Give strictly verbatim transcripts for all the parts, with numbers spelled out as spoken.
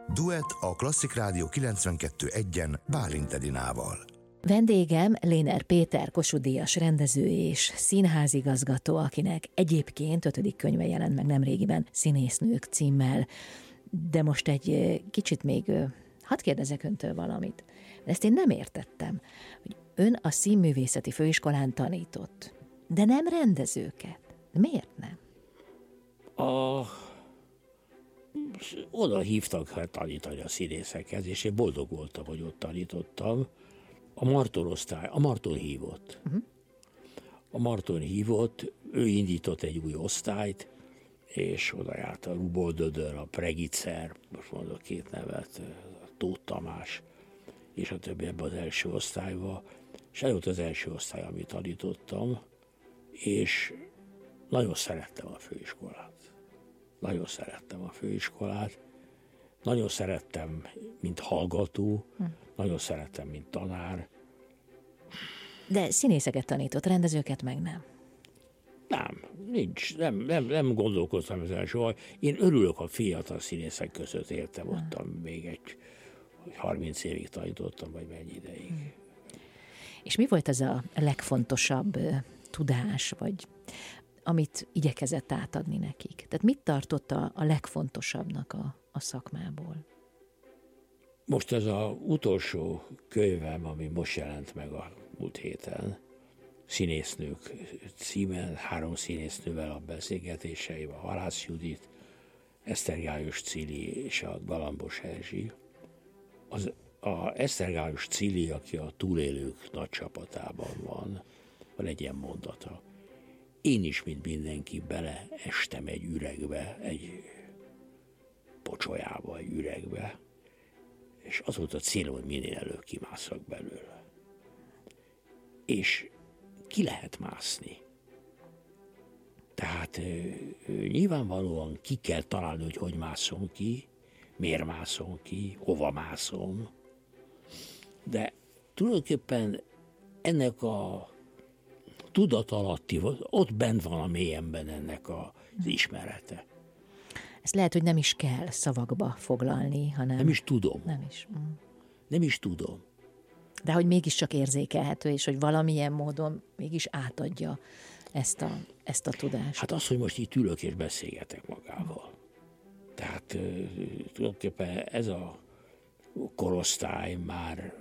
Duett a Klasszik Rádió kilencvenkettő egyen Bálint Edinával. Vendégem Léner Péter, Kossuth-díjas rendező és színházigazgató, akinek egyébként ötödik könyve jelent meg nemrégiben, Színésznők címmel. De most egy kicsit még, hadd kérdezek öntől valamit. De ezt én nem értettem, hogy ön a Színművészeti Főiskolán tanított, de nem rendezőket. Miért nem? A... Oda hívtak hát tanítani a színészekhez, és én boldog voltam, hogy ott tanítottam. A Marton osztály, a Marton hívott. Uh-huh. A Marton hívott, ő indított egy új osztályt, és oda járt a Ruboldödör, a Pregicer, most mondok két nevet, a Tóth Tamás, és a többi ebben az első osztályban. És ez volt az első osztály, amit tanítottam, és nagyon szerettem a főiskolát. Nagyon szerettem a főiskolát. Nagyon szerettem, mint hallgató, hm. nagyon szerettem, mint tanár. De színészeket tanított, rendezőket meg nem? Nem, nincs, nem, nem, nem gondolkoztam ezen soha. Én örülök, a fiatal színészek között éltem, hm. ottam még egy harminc évig tanítottam, vagy mennyi ideig. Hm. És mi volt az a legfontosabb tudás, vagy amit igyekezett átadni nekik? Tehát mit tartotta a legfontosabbnak a, a szakmából? Most ez az utolsó könyvem, ami most jelent meg a múlt héten, Színésznők címen, három színésznővel a beszélgetéseivel, a Halász Judit, Eszter Gályos Cili és a Galambos Erzsi. Az, a Eszter Gályos Cili, aki a Túlélők nagy csapatában van, van egy ilyen mondata. Én is, mint mindenki, beleestem egy üregbe, egy pocsolyába, egy üregbe, és az volt a célom, hogy minél előbb kimásszak belőle. És ki lehet mászni. Tehát nyilvánvalóan ki kell találni, hogy hogy mászom ki, miért mászom ki, hova mászom, de tulajdonképpen ennek a tudatalatti, ott bent van a mélyemben ennek az ismerete. Ezt lehet, hogy nem is kell szavakba foglalni, hanem... Nem is tudom. Nem is. Mm. Nem is tudom. De hogy mégiscsak érzékelhető, és hogy valamilyen módon mégis átadja ezt a, ezt a tudást. Hát az, hogy most itt ülök és beszélgetek magával. Tehát tulajdonképpen ez a korosztály már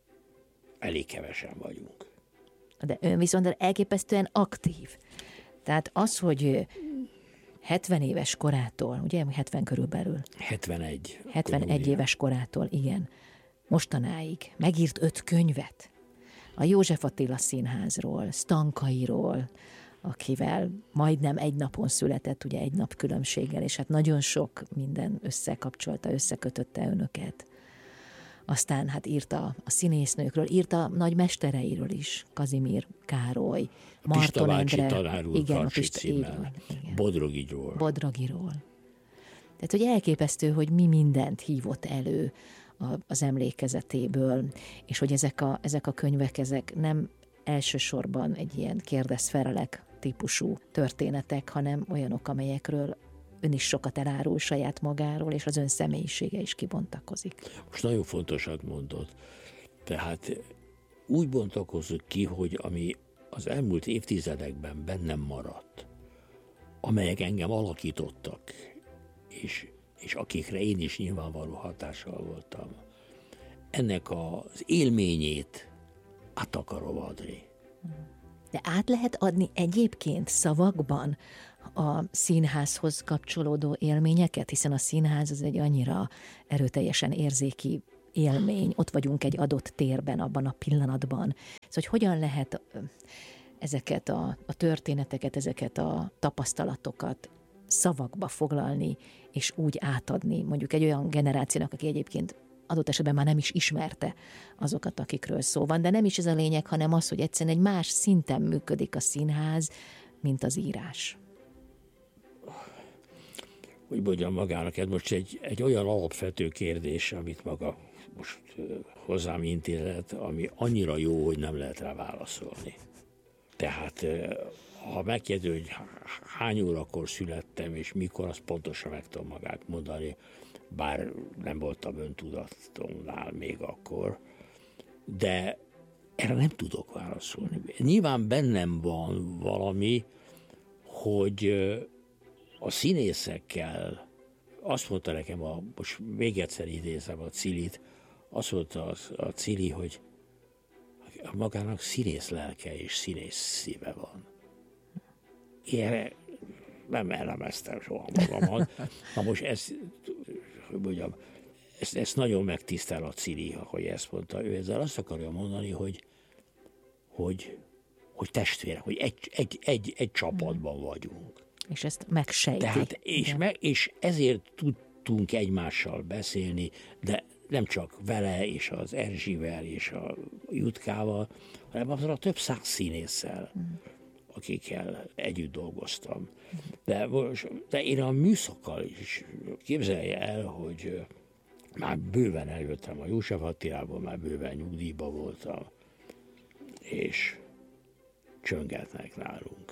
elég kevesen vagyunk. De ön viszont elképesztően aktív. Tehát az, hogy hetven éves korától, ugye hetven körülbelül. hetvenegy. hetvenegy éves korától, igen. Mostanáig megírt öt könyvet. A József Attila Színházról, Stankairól, akivel majdnem egy napon született, ugye egy nap különbséggel, és hát nagyon sok minden összekapcsolta, összekötötte önöket. Aztán hát írta a színésznőkről, írta nagy mestereiről is, Kazimír Károly, Marton Endre. Tanár úr, igen, a Pista, igen. Bodrogiról. Bodrogiról. Tehát, hogy elképesztő, hogy mi mindent hívott elő az emlékezetéből, és hogy ezek a, ezek a könyvek, ezek nem elsősorban egy ilyen kérdez-felelek típusú történetek, hanem olyanok, amelyekről ön is sokat elárul saját magáról, és az ön személyisége is kibontakozik. Most nagyon fontosat mondod. Tehát úgy bontakozik ki, hogy ami az elmúlt évtizedekben bennem maradt, amelyek engem alakítottak, és, és akikre én is nyilvánvaló hatással voltam, ennek az élményét át akarom adni. De át lehet adni egyébként szavakban a színházhoz kapcsolódó élményeket, hiszen a színház az egy annyira erőteljesen érzéki élmény, ott vagyunk egy adott térben, abban a pillanatban. Szóval, hogy hogyan lehet ezeket a, a történeteket, ezeket a tapasztalatokat szavakba foglalni, és úgy átadni mondjuk egy olyan generációnak, aki egyébként adott esetben már nem is ismerte azokat, akikről szó van, de nem is ez a lényeg, hanem az, hogy egyszerűen egy más szinten működik a színház, mint az írás. Úgy mondjam magának, ez most egy, egy olyan alapvető kérdés, amit maga most hozzám intézett, ami annyira jó, hogy nem lehet rá válaszolni. Tehát ha megkérdő, hogy hány órakor születtem, és mikor, azt pontosan meg tudom magát mondani. bár nem voltam öntudatomnál még akkor, de erre nem tudok válaszolni. Nyilván bennem van valami, hogy a színészekkel, azt mondta nekem, a, most még egyszer idézem a Cilit, azt mondta a, a Cili, hogy magának színész lelke és színész szíve van. Ilyen nem elemeztem soha magamat. Na most ez, hogy mondjam, ezt, ezt nagyon megtisztel a Cili, hogy ezt mondta. Ő ezzel azt akarja mondani, hogy, hogy, hogy testvérek, hogy egy, egy, egy, egy csapatban vagyunk. És ezt megsejti. Tehát, és, me, és ezért tudtunk egymással beszélni, de nem csak vele, és az Erzsivel, és a Jutkával, hanem azon a több száz színésszel, mm. akikkel együtt dolgoztam. De, de én a műszakkal is képzelje el, hogy már bőven eljöttem a József Attilából, már bőven nyugdíjba voltam, és csöngetnek nálunk.